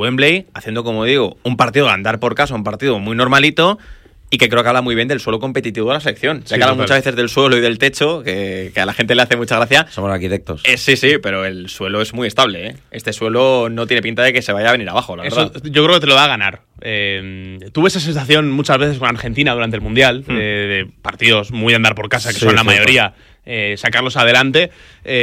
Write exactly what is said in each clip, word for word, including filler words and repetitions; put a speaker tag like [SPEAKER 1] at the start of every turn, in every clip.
[SPEAKER 1] Wembley, haciendo, como digo, un partido de andar por casa, un partido muy normalito, y que creo que habla muy bien del suelo competitivo de la selección. Se sí, habla muchas veces del suelo y del techo, que, que a la gente le hace mucha gracia.
[SPEAKER 2] Somos arquitectos.
[SPEAKER 1] Eh, sí, sí, pero el suelo es muy estable, ¿eh? Este suelo no tiene pinta de que se vaya a venir abajo, la
[SPEAKER 3] Eso,
[SPEAKER 1] verdad.
[SPEAKER 3] yo creo que te lo va a ganar. Eh, tuve esa sensación muchas veces con Argentina durante el Mundial, hmm. de, de partidos muy de andar por casa, que sí, son la mayoría, eh, sacarlos adelante.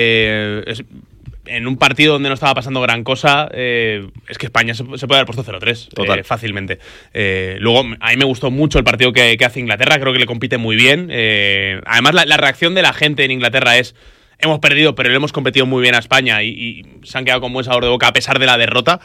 [SPEAKER 3] Eh, es, En un partido donde no estaba pasando gran cosa, eh, es que España se, se puede haber puesto cero tres eh, fácilmente. Eh, luego, a mí me gustó mucho el partido que, que hace Inglaterra, creo que le compite muy bien. Eh, además, la, la reacción de la gente en Inglaterra es: hemos perdido, pero le hemos competido muy bien a España y, y se han quedado con buen sabor de boca a pesar de la derrota.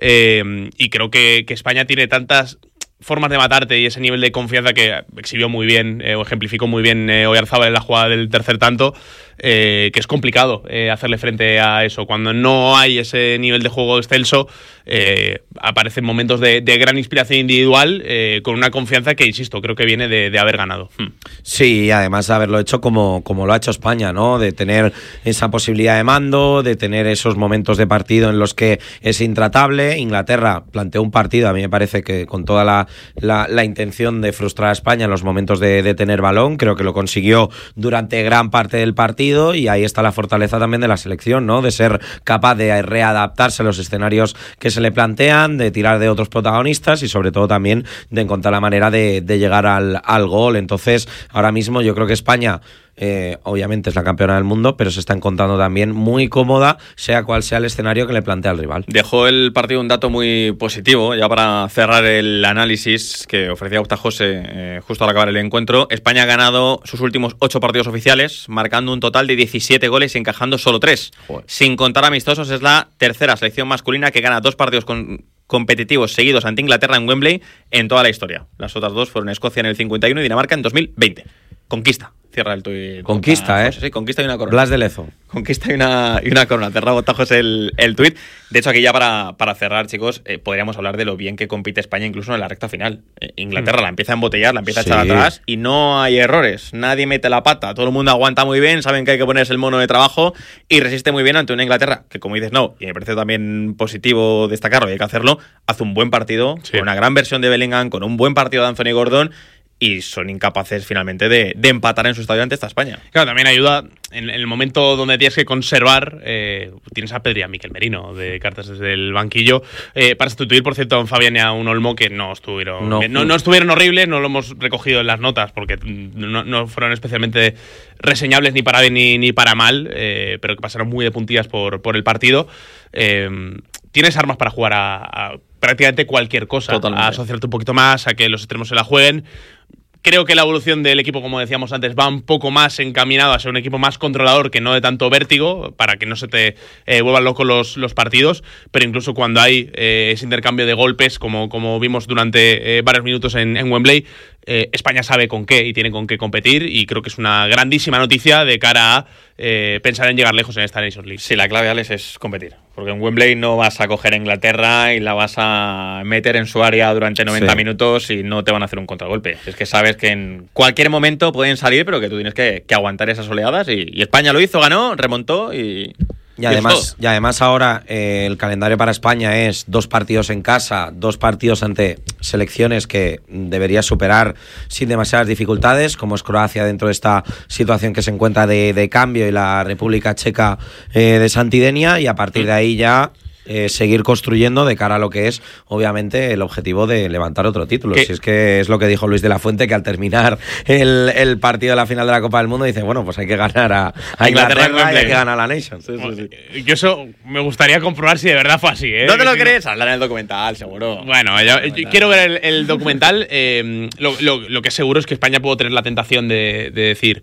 [SPEAKER 3] Eh, y creo que, que España tiene tantas formas de matarte y ese nivel de confianza que exhibió muy bien, eh, o ejemplificó muy bien eh, Oyarzabal en la jugada del tercer tanto, eh, que es complicado eh, hacerle frente a eso. Cuando no hay ese nivel de juego excelso, eh, aparecen momentos de, de gran inspiración individual, eh, con una confianza que, insisto, creo que viene de, de haber ganado. Hmm.
[SPEAKER 2] Sí, y además de haberlo hecho como, como lo ha hecho España, ¿no? De tener esa posibilidad de mando, de tener esos momentos de partido en los que es intratable. Inglaterra planteó un partido, a mí me parece que con toda la La, la intención de frustrar a España en los momentos de, de tener balón. Creo que lo consiguió durante gran parte del partido, y ahí está la fortaleza también de la selección, ¿no? De ser capaz de readaptarse a los escenarios que se le plantean, de tirar de otros protagonistas y sobre todo también de encontrar la manera de, de llegar al, al gol. Entonces, ahora mismo yo creo que España, Eh, obviamente es la campeona del mundo, pero se está encontrando también muy cómoda, sea cual sea el escenario que le plantea el rival.
[SPEAKER 1] Dejó el partido un dato muy positivo, ya para cerrar el análisis que ofrecía Octa José eh, justo al acabar el encuentro. España ha ganado sus últimos ocho partidos oficiales, marcando un total de diecisiete goles y encajando solo tres. Joder. Sin contar amistosos, es la tercera selección masculina que gana dos partidos con competitivos seguidos ante Inglaterra en Wembley en toda la historia. Las otras dos fueron Escocia en el cincuenta y uno y Dinamarca en dos mil veinte. Conquista. Cierra el tuit.
[SPEAKER 2] Conquista, ¿eh?
[SPEAKER 1] Sí, conquista y una corona.
[SPEAKER 2] Blas de Lezo.
[SPEAKER 1] Conquista y una, y una corona. Cerra Botajos el, el tuit. De hecho, aquí ya para, para cerrar, chicos, eh, podríamos hablar de lo bien que compite España incluso en la recta final. Eh, Inglaterra mm. la empieza a embotellar, la empieza sí. a echar atrás y no hay errores. Nadie mete la pata. Todo el mundo aguanta muy bien, saben que hay que ponerse el mono de trabajo y resiste muy bien ante una Inglaterra que, como dices, no, y me parece también positivo destacarlo y hay que hacerlo, hace un buen partido, sí. con una gran versión de Bellingham, con un buen partido de Anthony Gordon, y son incapaces finalmente de, de empatar en su estadio ante esta España.
[SPEAKER 3] Claro, también ayuda en, en el momento donde tienes que conservar. Eh, tienes a Pedri y a Miquel Merino de cartas desde el banquillo, eh, para sustituir, por cierto, a un Fabián y a un Olmo que no estuvieron no, no, no estuvieron horribles, no lo hemos recogido en las notas porque no, no fueron especialmente reseñables ni para bien ni, ni para mal, eh, pero que pasaron muy de puntillas por, por el partido. Eh, tienes armas para jugar a, a prácticamente cualquier cosa. Totalmente. A asociarte un poquito más, a que los extremos se la jueguen. Creo que la evolución del equipo, como decíamos antes, va un poco más encaminado a ser un equipo más controlador, que no de tanto vértigo, para que no se te eh, vuelvan locos los, los partidos. Pero incluso cuando hay eh, ese intercambio de golpes, como, como vimos durante eh, varios minutos en, en Wembley, eh, España sabe con qué y tiene con qué competir, y creo que es una grandísima noticia de cara a eh, pensar en llegar lejos en esta Nations League.
[SPEAKER 1] Sí, la clave, Alex, es competir. Porque en Wembley no vas a coger a Inglaterra y la vas a meter en su área durante noventa sí. minutos y no te van a hacer un contragolpe. Es que sabes que en cualquier momento pueden salir, pero que tú tienes que, que aguantar esas oleadas. Y, y España lo hizo, ganó, remontó y...
[SPEAKER 2] Y además, y además ahora eh, el calendario para España es dos partidos en casa, dos partidos ante selecciones que debería superar sin demasiadas dificultades, como es Croacia dentro de esta situación que se encuentra de, de cambio, y la República Checa eh, de Santidenia, y a partir de ahí ya eh, seguir construyendo de cara a lo que es, obviamente, el objetivo de levantar otro título. ¿Qué? Si es que es lo que dijo Luis de la Fuente, que al terminar el, el partido de la final de la Copa del Mundo dice, bueno, pues hay que ganar a, a Inglaterra, Inglaterra y hay que ganar a la Nations. Sí, sí,
[SPEAKER 3] sí. Yo eso me gustaría comprobar si de verdad fue así, ¿eh?
[SPEAKER 1] ¿No te lo crees? Hablar en el documental, seguro.
[SPEAKER 3] Bueno, yo, yo quiero ver el, el documental. Eh, lo, lo, lo que es seguro es que España puede tener la tentación de, de decir...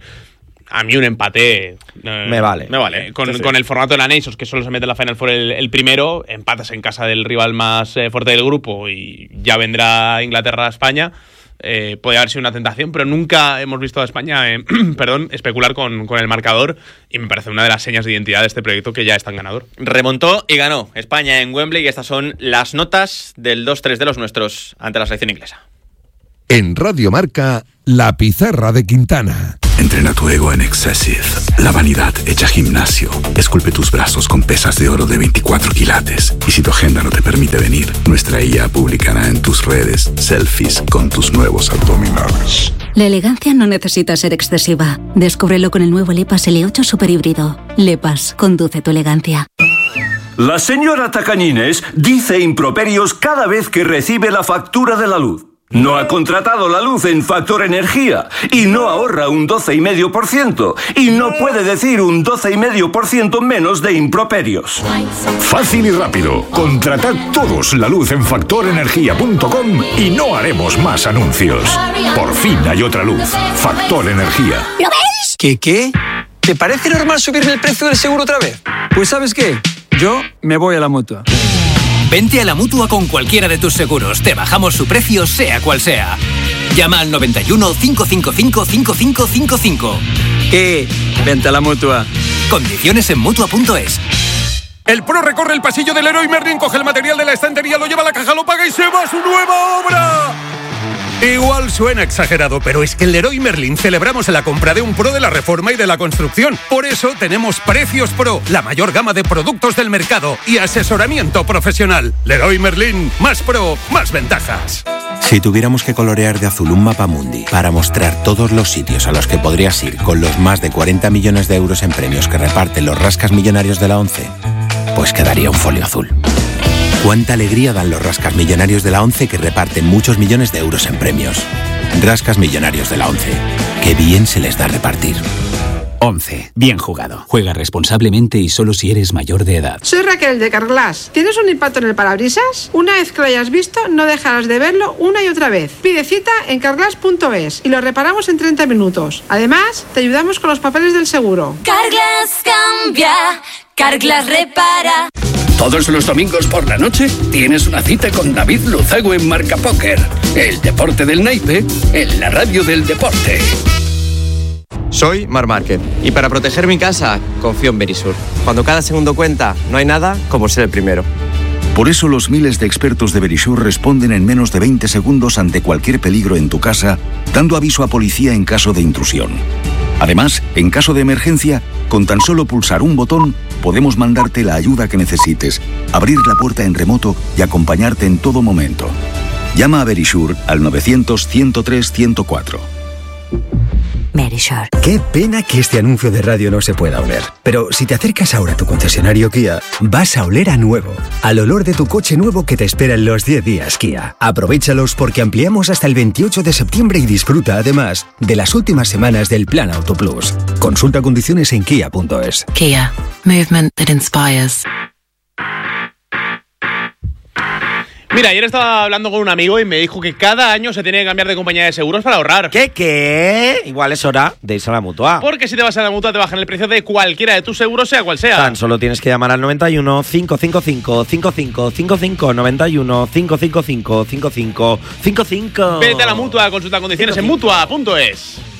[SPEAKER 3] A mí un empate eh,
[SPEAKER 2] me vale.
[SPEAKER 3] Me vale. Con, sí. con el formato de la Nations, que solo se mete en la Final Four el, el primero, empatas en casa del rival más eh, fuerte del grupo y ya vendrá Inglaterra a España. Eh, puede haber sido una tentación, pero nunca hemos visto a España eh, perdón, especular con, con el marcador, y me parece una de las señas de identidad de este proyecto que ya es tan ganador.
[SPEAKER 1] Remontó y ganó España en Wembley, y estas son las notas del dos tres de los nuestros ante la selección inglesa.
[SPEAKER 4] En Radio Marca, La Pizarra de Quintana.
[SPEAKER 5] Entrena tu ego en Excessive.
[SPEAKER 4] La vanidad hecha gimnasio. Esculpe tus brazos con pesas de oro de veinticuatro quilates. Y si tu agenda no te permite venir, nuestra I A publicará en tus redes selfies con tus nuevos abdominales.
[SPEAKER 5] La elegancia no necesita ser excesiva. Descúbrelo con el nuevo Lepas L ocho Super Híbrido. Lepas, conduce tu elegancia.
[SPEAKER 6] La señora Tacañines dice improperios cada vez que recibe la factura de la luz. No ha contratado la luz en Factor Energía y no ahorra un doce coma cinco por ciento y no puede decir un doce coma cinco por ciento menos de improperios.
[SPEAKER 7] Fácil y rápido. Contratad todos la luz en factor energía punto com y no haremos más anuncios. Por fin hay otra luz. Factor Energía.
[SPEAKER 8] ¿Lo ves? ¿Qué qué? ¿Te parece normal subirme el precio del seguro otra vez? Pues ¿sabes qué? Yo me voy a la Mutua.
[SPEAKER 9] Vente a la Mutua con cualquiera de tus seguros. Te bajamos su precio, sea cual sea. Llama al noventa y uno, cinco cinco cinco, cinco cinco cinco cinco.
[SPEAKER 8] ¿Qué? Vente a la Mutua.
[SPEAKER 9] Condiciones en Mutua punto es.
[SPEAKER 10] El pro recorre el pasillo del Leroy Merlin, coge el material de la estantería, lo lleva a la caja, lo paga y se va a su nueva obra. Igual suena exagerado, pero es que en Leroy Merlin celebramos la compra de un pro de la reforma y de la construcción. Por eso tenemos Precios Pro, la mayor gama de productos del mercado y asesoramiento profesional. Leroy Merlin, más pro, más ventajas.
[SPEAKER 11] Si tuviéramos que colorear de azul un mapa mundi para mostrar todos los sitios a los que podrías ir con los más de cuarenta millones de euros en premios que reparten los rascas millonarios de la ONCE, pues quedaría un folio azul. Cuánta alegría dan los rascas millonarios de la ONCE que reparten muchos millones de euros en premios. Rascas millonarios de la ONCE. Qué bien se les da repartir.
[SPEAKER 12] ONCE. Bien jugado. Juega responsablemente y solo si eres mayor de edad.
[SPEAKER 13] Soy Raquel de Carglass. ¿Tienes un impacto en el parabrisas? Una vez que lo hayas visto, no dejarás de verlo una y otra vez. Pide cita en carglass punto es y lo reparamos en treinta minutos. Además, te ayudamos con los papeles del seguro.
[SPEAKER 14] Carglass cambia. Carglass repara.
[SPEAKER 15] Todos los domingos por la noche tienes una cita con David Luzago en Marca Póker. El deporte del naipe en la radio del deporte.
[SPEAKER 16] Soy Mar Márquez y para proteger mi casa confío en Verisur. Cuando cada segundo cuenta, no hay nada como ser el primero.
[SPEAKER 17] Por eso los miles de expertos de Verisur responden en menos de veinte segundos ante cualquier peligro en tu casa, dando aviso a policía en caso de intrusión. Además, en caso de emergencia, con tan solo pulsar un botón, podemos mandarte la ayuda que necesites, abrir la puerta en remoto y acompañarte en todo momento. Llama a Verisur al novecientos, ciento tres, ciento cuatro.
[SPEAKER 18] Verisur. Qué pena que este anuncio de radio no se pueda oler. Pero si te acercas ahora a tu concesionario Kia, vas a oler a nuevo. Al olor de tu coche nuevo que te espera en los diez días Kia. Aprovéchalos porque ampliamos hasta el veintiocho de septiembre y disfruta además de las últimas semanas del Plan Auto Plus. Consulta condiciones en kia punto es.
[SPEAKER 19] Kia. Movement that inspires.
[SPEAKER 3] Mira, ayer estaba hablando con un amigo y me dijo que cada año se tiene que cambiar de compañía de seguros para ahorrar.
[SPEAKER 2] ¿Qué, qué? Igual es hora de irse a la Mutua.
[SPEAKER 3] Porque si te vas a la Mutua te bajan el precio de cualquiera de tus seguros, sea cual sea.
[SPEAKER 2] Tan solo tienes que llamar al noventa y uno, cinco cinco cinco, cinco cinco cinco cinco, noventa y uno, cinco cinco cinco, cinco cinco cinco cinco.
[SPEAKER 3] Vete a la Mutua, consulta condiciones en Mutua punto es.